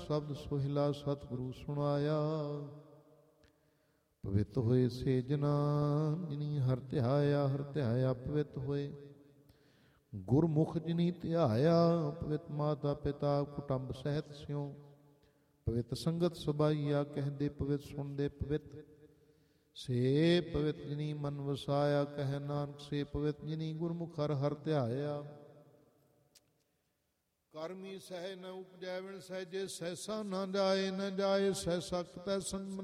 ਸ਼ਬਦ ਸੋਹਿਲਾ ਸਤਿਗੁਰੂ ਸੁਣਾਇਆ। ਪਵਿੱਤ ਹੋਏ ਸੇ ਜਨਾ ਜਿਨੀ ਹਰ ਧਿਆਇਆ, ਹਰ ਧਿਆਇਆ ਪਵਿੱਤ ਹੋਏ। ਗੁਰਮੁਖ ਜਿਨੀ ਧਿਆਇਆ, ਪਵਿੱਤ ਮਾਤਾ ਪਿਤਾ ਕੁਟੰਬ ਸਹਿਤ ਸਿਉ। ਪਵਿੱਤ ਸੰਗਤ ਸਬਾਈਆ, ਕਹਿੰਦੇ ਪਵਿੱਤ ਸੁਣਦੇ ਪਵਿੱਤ। ਸੇ ਪਵਿੱਤ ਜਿਨੀ ਮਨ ਵਸਾਇਆ, ਕਹਿ ਨਾਨਕ ਸੇ ਪਵਿੱਤ ਜਿਨੀ ਗੁਰਮੁਖ ਹਰ ਹਰ ਧਿਆਇਆ। ਕਰਮੀ ਸਹਿ ਨ ਉਪਜੈ ਵਿਣ ਸਹਿਜੇ, ਸਹਿਸਾ ਨਾ ਜਾਏ ਨ ਜਾਏ ਸਹਿ ਸਖਤ ਤੈ ਸੰਗ